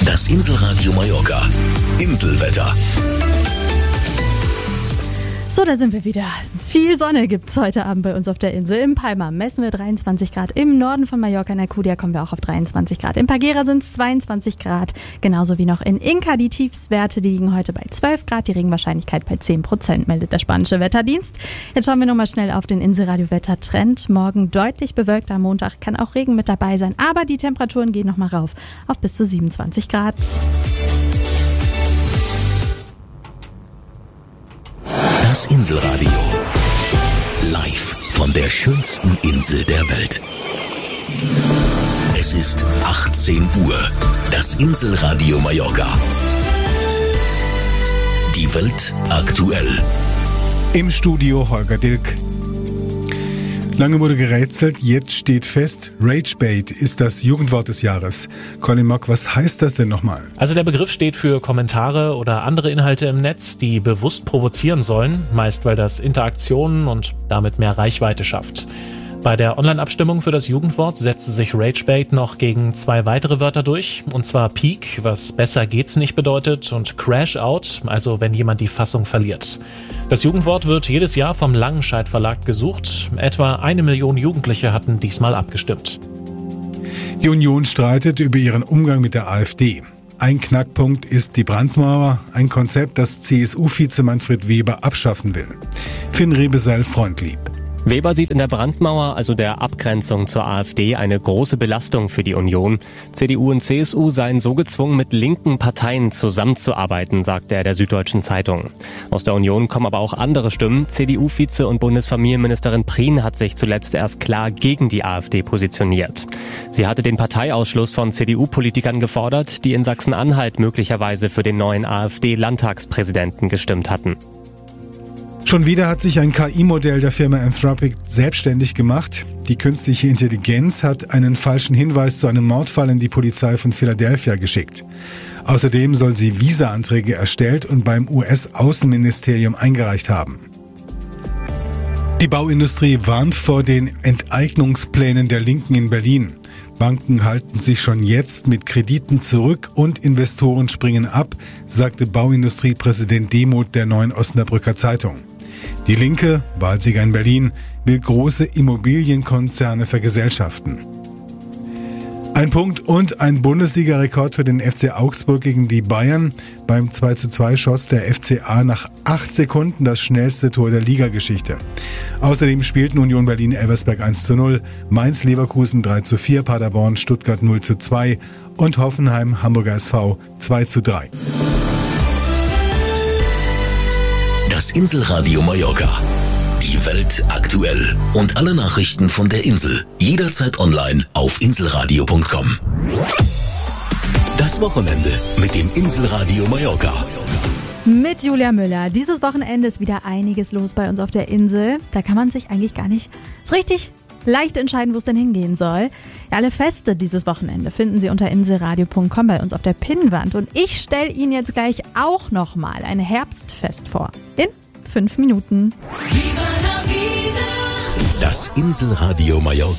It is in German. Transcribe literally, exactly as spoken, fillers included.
Das Inselradio Mallorca. Inselwetter. So, da sind wir wieder. Viel Sonne gibt's heute Abend bei uns auf der Insel. In Palma messen wir dreiundzwanzig Grad. Im Norden von Mallorca, in Alcudia, kommen wir auch auf dreiundzwanzig Grad. In Pagera sind es zweiundzwanzig Grad. Genauso wie noch in Inca. Die Tiefstwerte, die liegen heute bei zwölf Grad. Die Regenwahrscheinlichkeit bei zehn Prozent, meldet der spanische Wetterdienst. Jetzt schauen wir nochmal schnell auf den Inselradio-Wettertrend. Morgen deutlich bewölkt. Am Montag kann auch Regen mit dabei sein. Aber die Temperaturen gehen nochmal rauf auf bis zu siebenundzwanzig Grad. Das Inselradio. Live von der schönsten Insel der Welt. Es ist achtzehn Uhr. Das Inselradio Mallorca. Die Welt aktuell. Im Studio Holger Dilk. Lange wurde gerätselt, jetzt steht fest, Ragebait ist das Jugendwort des Jahres. Colin Mock, was heißt das denn nochmal? Also der Begriff steht für Kommentare oder andere Inhalte im Netz, die bewusst provozieren sollen, meist weil das Interaktionen und damit mehr Reichweite schafft. Bei der Online-Abstimmung für das Jugendwort setzte sich Ragebait noch gegen zwei weitere Wörter durch, und zwar Peak, was besser geht's nicht bedeutet, und Crash Out, also wenn jemand die Fassung verliert. Das Jugendwort wird jedes Jahr vom Langenscheidt Verlag gesucht. Etwa eine Million Jugendliche hatten diesmal abgestimmt. Die Union streitet über ihren Umgang mit der AfD. Ein Knackpunkt ist die Brandmauer, ein Konzept, das C S U-Vize Manfred Weber abschaffen will. Finn Rebesel freundlieb. Weber sieht in der Brandmauer, also der Abgrenzung zur AfD, eine große Belastung für die Union. C D U und C S U seien so gezwungen, mit linken Parteien zusammenzuarbeiten, sagte er der Süddeutschen Zeitung. Aus der Union kommen aber auch andere Stimmen. C D U-Vize und Bundesfamilienministerin Prien hat sich zuletzt erst klar gegen die AfD positioniert. Sie hatte den Parteiausschluss von C D U-Politikern gefordert, die in Sachsen-Anhalt möglicherweise für den neuen AfD-Landtagspräsidenten gestimmt hatten. Schon wieder hat sich ein K I-Modell der Firma Anthropic selbstständig gemacht. Die künstliche Intelligenz hat einen falschen Hinweis zu einem Mordfall in die Polizei von Philadelphia geschickt. Außerdem soll sie Visa-Anträge erstellt und beim U S-Außenministerium eingereicht haben. Die Bauindustrie warnt vor den Enteignungsplänen der Linken in Berlin. Banken halten sich schon jetzt mit Krediten zurück und Investoren springen ab, sagte Bauindustriepräsident Demuth der Neuen Osnabrücker Zeitung. Die Linke, Wahlsieger in Berlin, will große Immobilienkonzerne vergesellschaften. Ein Punkt und ein Bundesliga-Rekord für den F C Augsburg gegen die Bayern. Beim zwei zu zwei schoss der F C A nach acht Sekunden das schnellste Tor der Ligageschichte. Außerdem spielten Union Berlin-Elversberg eins zu null, Mainz-Leverkusen drei zu vier, Paderborn Stuttgart null zu zwei und Hoffenheim Hamburger S V zwei zu drei. Das Inselradio Mallorca. Die Welt aktuell. Und alle Nachrichten von der Insel. Jederzeit online auf inselradio punkt com. Das Wochenende mit dem Inselradio Mallorca. Mit Julia Müller. Dieses Wochenende ist wieder einiges los bei uns auf der Insel. Da kann man sich eigentlich gar nicht so richtig leicht entscheiden, wo es denn hingehen soll. Ja, alle Feste dieses Wochenende finden Sie unter inselradio punkt com bei uns auf der Pinnwand. Und ich stelle Ihnen jetzt gleich auch nochmal ein Herbstfest vor. In fünf Minuten. Das Inselradio Mallorca.